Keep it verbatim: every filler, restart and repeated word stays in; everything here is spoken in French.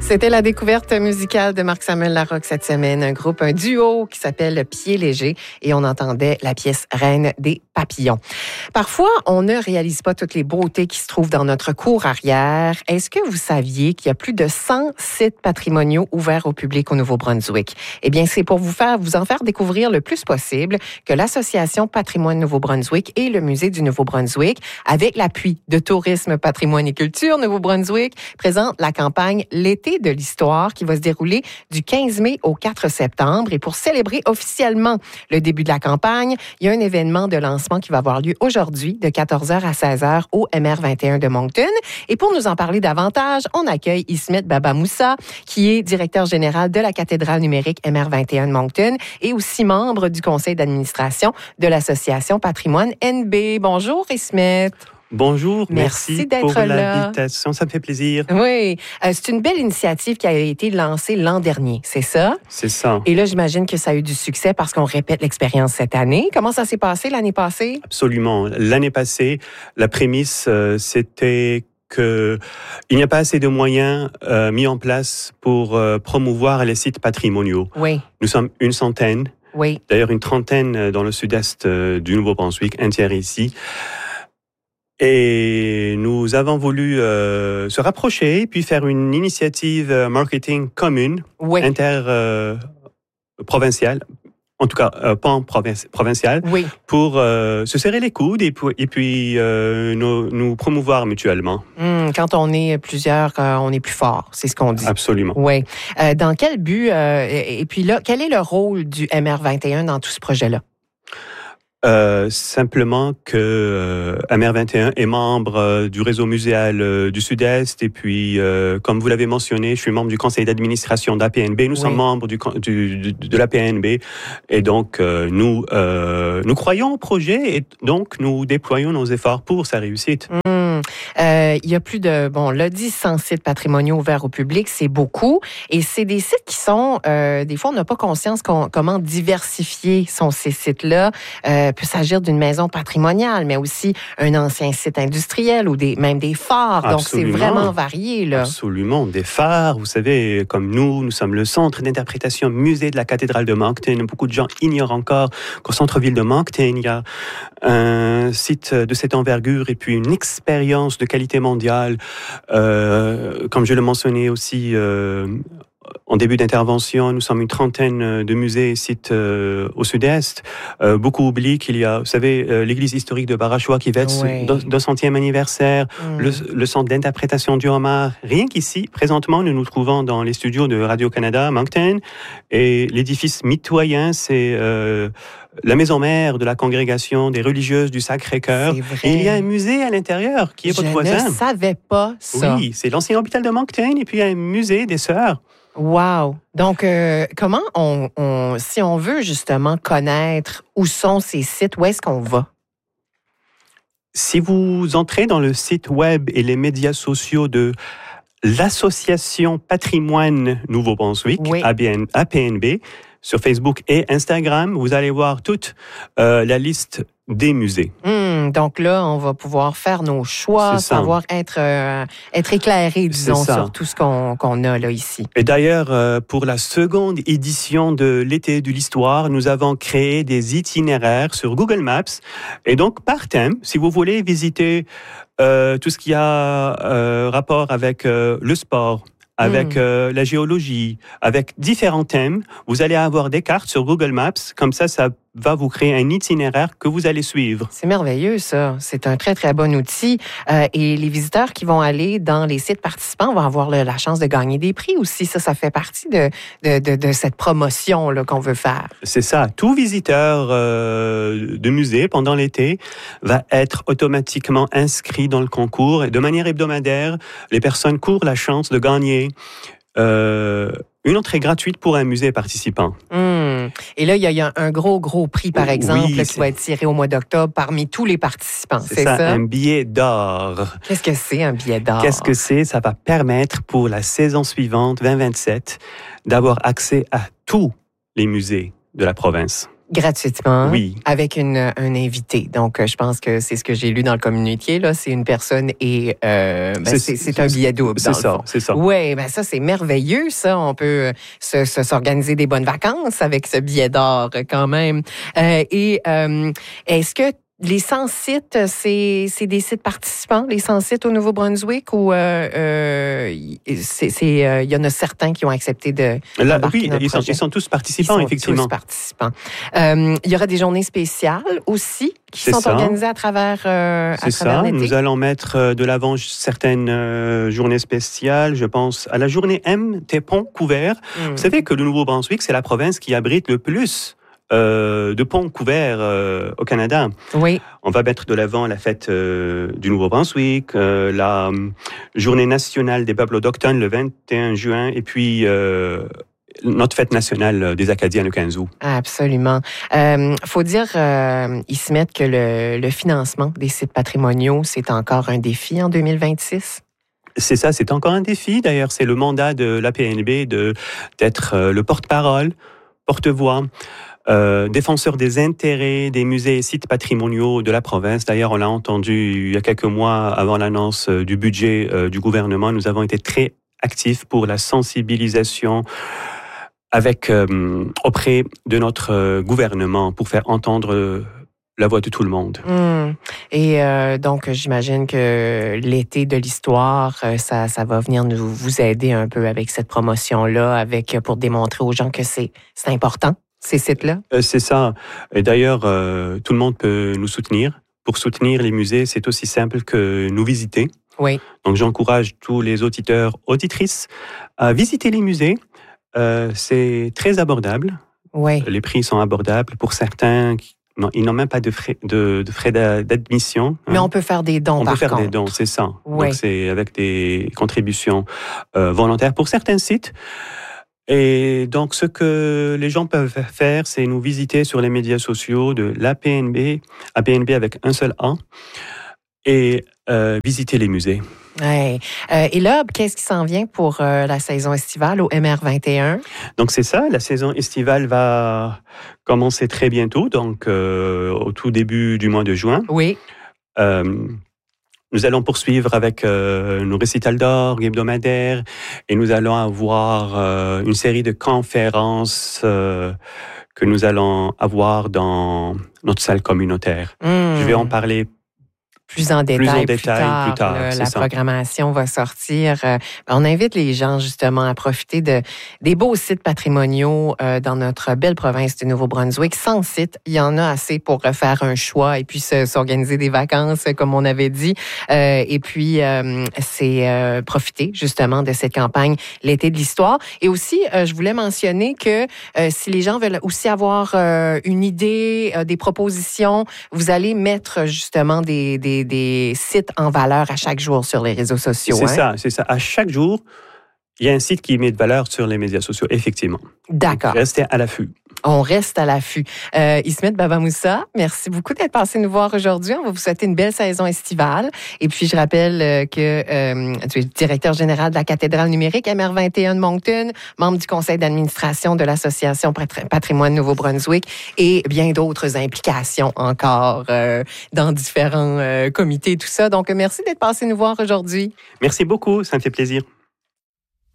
C'était la découverte musicale de Marc-Samuel Larocque cette semaine, un groupe, un duo qui s'appelle Pieds légers et on entendait la pièce Reine des papillons. Parfois, on ne réalise pas toutes les beautés qui se trouvent dans notre cour arrière. Est-ce que vous saviez qu'il y a plus de cent sites patrimoniaux ouverts au public au Nouveau-Brunswick? Eh bien, c'est pour vous faire, vous en faire découvrir le plus possible que l'Association Patrimoine Nouveau-Brunswick et le Musée du Nouveau-Brunswick, avec l'appui de Tourisme, Patrimoine et Culture Nouveau-Brunswick, présentent la campagne L'été de l'histoire qui va se dérouler du quinze mai au quatre septembre. Et pour célébrer officiellement le début de la campagne, il y a un événement de lancement qui va avoir lieu aujourd'hui de quatorze heures à seize heures au M R vingt et un de Moncton. Et pour nous en parler davantage, on accueille Ismet Baba-Moussa, qui est directeur général de la cathédrale numérique M R vingt et un de Moncton et aussi membre du conseil d'administration de l'Association Patrimoine N B. Bonjour Ismet. Bonjour, merci, merci d'être pour là. l'invitation, ça me fait plaisir. Oui, euh, c'est une belle initiative qui a été lancée l'an dernier, c'est ça? C'est ça. Et là, j'imagine que ça a eu du succès parce qu'on répète l'expérience cette année. Comment ça s'est passé l'année passée? Absolument. L'année passée, la prémisse, euh, c'était qu'il n'y a pas assez de moyens euh, mis en place pour euh, promouvoir les sites patrimoniaux. Oui. Nous sommes une centaine, oui. d'ailleurs une trentaine dans le sud-est euh, du Nouveau-Brunswick, un tiers ici. Et nous avons voulu euh, se rapprocher, puis faire une initiative marketing commune, oui. inter-provinciale, euh, en tout cas euh, pan-provinciale, oui. pour euh, se serrer les coudes et, et puis euh, nous, nous promouvoir mutuellement. Mmh, quand on est plusieurs, euh, on est plus fort, c'est ce qu'on dit. Absolument. Oui. Euh, dans quel but, euh, et, et puis là, quel est le rôle du M R vingt et un dans tout ce projet-là? Euh, simplement que euh, M R vingt et un est membre euh, du réseau muséal euh, du Sud-Est et puis, euh, comme vous l'avez mentionné, je suis membre du conseil d'administration d'A P N B. Nous oui. sommes membres du, du, de l'A P N B et donc euh, nous, euh, nous croyons au projet et donc nous déployons nos efforts pour sa réussite. Mmh. Euh, il y a plus de, bon, là dit cent sites patrimoniaux ouverts au public, c'est beaucoup. Et c'est des sites qui sont, euh, des fois, on n'a pas conscience qu'on, comment diversifier sont ces sites-là. Euh, peut s'agir d'une maison patrimoniale, mais aussi un ancien site industriel ou des, même des phares. Absolument. Donc, c'est vraiment varié, là. Absolument. Des phares, vous savez, comme nous, nous sommes le centre d'interprétation musée de la cathédrale de Moncton. Beaucoup de gens ignorent encore qu'au centre-ville de Moncton, il y a un site de cette envergure et puis une expérience de qualité mondiale. Euh, comme je le mentionnais aussi euh, en début d'intervention, nous sommes une trentaine de musées et sites euh, au sud-est. Euh, beaucoup oublient qu'il y a, vous savez, euh, l'église historique de Barachois qui fête oui. son deux centième anniversaire, mm. le, le centre d'interprétation du homard. Rien qu'ici, présentement, nous nous trouvons dans les studios de Radio-Canada, Moncton, et l'édifice mitoyen, c'est euh, la maison mère de la congrégation des religieuses du Sacré-Cœur. Et il y a un musée à l'intérieur qui est Je votre voisin. Je ne savais pas ça. Oui, c'est l'ancien hôpital de Moncton et puis il y a un musée des Sœurs. Wow! Donc, euh, comment on, on, si on veut justement connaître où sont ces sites, où est-ce qu'on va? Si vous entrez dans le site web et les médias sociaux de l'Association Patrimoine Nouveau-Brunswick, oui. A P N B, sur Facebook et Instagram, vous allez voir toute euh, la liste des musées. Mmh, donc là, on va pouvoir faire nos choix, savoir être, euh, être éclairé, disons, sur tout ce qu'on, qu'on a là ici. Et d'ailleurs, euh, pour la seconde édition de l'été de l'histoire, nous avons créé des itinéraires sur Google Maps. Et donc, par thème, si vous voulez visiter euh, tout ce qui a euh, rapport avec euh, le sport, avec mmh. euh, la géologie, avec différents thèmes. Vous allez avoir des cartes sur Google Maps. Comme ça, ça va vous créer un itinéraire que vous allez suivre. C'est merveilleux, ça. C'est un très, très bon outil. Euh, et les visiteurs qui vont aller dans les sites participants vont avoir le, la chance de gagner des prix aussi. Ça, ça fait partie de, de, de, de cette promotion là, qu'on veut faire. C'est ça. Tout visiteur euh, de musée pendant l'été va être automatiquement inscrit dans le concours. Et de manière hebdomadaire, les personnes courent la chance de gagner euh, une entrée gratuite pour un musée participant. Mmh. Et là, il y a un gros, gros prix, par exemple, oui, là, qui va être tiré au mois d'octobre parmi tous les participants. C'est, c'est ça, ça, un billet d'or. Qu'est-ce que c'est, un billet d'or? Qu'est-ce que c'est? Ça va permettre pour la saison suivante, vingt vingt-sept, d'avoir accès à tous les musées de la province. Gratuitement, oui. Avec une, un invité. Donc, je pense que c'est ce que j'ai lu dans le communiqué. Là, c'est une personne et euh, ben, c'est, c'est, c'est un billet double. C'est dans ça, le fond. c'est ça. Oui, ben ça, c'est merveilleux, ça. On peut se, se, s'organiser des bonnes vacances avec ce billet d'or, quand même. Euh, et euh, est-ce que les cent sites, c'est, c'est des sites participants, les cent sites au Nouveau-Brunswick, ou euh, euh, c'est, c'est, euh, il y en a certains qui ont accepté de. Là, oui, ils sont, ils sont tous participants, ils sont effectivement. Tous participants. Euh, il y aura des journées spéciales aussi qui c'est sont ça. organisées à travers, euh, à c'est travers ça. l'été. Nous allons mettre de l'avant certaines euh, journées spéciales. Je pense à la journée M des ponts couverts. Mm. Vous savez que le Nouveau-Brunswick, c'est la province qui abrite le plus Euh, de ponts couverts euh, au Canada. Oui. On va mettre de l'avant la fête euh, du Nouveau-Brunswick, euh, la euh, journée nationale des peuples autochtones le vingt et un juin, et puis euh, notre fête nationale des Acadiens le quinze août. Absolument. Il euh, faut dire, euh, Ismet, que le, le financement des sites patrimoniaux, c'est encore un défi en deux mille vingt-six. C'est ça, c'est encore un défi. D'ailleurs, c'est le mandat de l'A P N B de, d'être euh, le porte-parole, porte-voix, Euh, défenseur des intérêts des musées et sites patrimoniaux de la province. D'ailleurs, on l'a entendu il y a quelques mois avant l'annonce euh, du budget euh, du gouvernement. Nous avons été très actifs pour la sensibilisation avec, euh, auprès de notre euh, gouvernement pour faire entendre euh, la voix de tout le monde. Mmh. Et euh, donc, j'imagine que l'été de l'histoire, ça, ça va venir nous, vous aider un peu avec cette promotion-là, avec, pour démontrer aux gens que c'est, c'est important. Ces sites-là? Euh, c'est ça. Et d'ailleurs, euh, tout le monde peut nous soutenir. Pour soutenir les musées, c'est aussi simple que nous visiter. Oui. Donc, j'encourage tous les auditeurs, auditrices à visiter les musées. Euh, c'est très abordable. Oui. Les prix sont abordables. Pour certains, non, ils n'ont même pas de frais, de, de frais d'admission. Mais hein. On peut faire des dons, On par peut faire contre. des dons, c'est ça. Oui. Donc, c'est avec des contributions euh, volontaires pour certains sites. Et donc, ce que les gens peuvent faire, c'est nous visiter sur les médias sociaux de l'A P N B, A P N B avec un seul A, et euh, visiter les musées. Ouais. Euh, et là, qu'est-ce qui s'en vient pour euh, la saison estivale au M R vingt et un? Donc, c'est ça, la saison estivale va commencer très bientôt, donc euh, au tout début du mois de juin. Oui. Euh, Nous allons poursuivre avec euh, nos récitals d'orgue hebdomadaires et nous allons avoir euh, une série de conférences euh, que nous allons avoir dans notre salle communautaire. Mmh. Je vais en parler plus en détail, plus, en plus détail, tard. Plus tard là, la ça. programmation va sortir. Euh, on invite les gens justement à profiter de des beaux sites patrimoniaux euh, dans notre belle province du Nouveau-Brunswick. cent sites, il y en a assez pour faire un choix et puis se, s'organiser des vacances, comme on avait dit. Euh, et puis, euh, c'est euh, profiter justement de cette campagne l'été de l'histoire. Et aussi, euh, je voulais mentionner que euh, si les gens veulent aussi avoir euh, une idée, euh, des propositions, vous allez mettre justement des, des des sites en valeur à chaque jour sur les réseaux sociaux. C'est hein? ça, c'est ça. À chaque jour, il y a un site qui met de valeur sur les médias sociaux, effectivement. D'accord. Donc, restez à l'affût. On reste à l'affût. Euh, Ismet Baba-Moussa, merci beaucoup d'être passé nous voir aujourd'hui. On va vous souhaiter une belle saison estivale. Et puis, je rappelle euh, que euh, tu es directeur général de la cathédrale numérique M R vingt et un de Moncton, membre du conseil d'administration de l'Association Patrimoine Nouveau-Brunswick et bien d'autres implications encore euh, dans différents euh, comités et tout ça. Donc, merci d'être passé nous voir aujourd'hui. Merci beaucoup, ça me fait plaisir.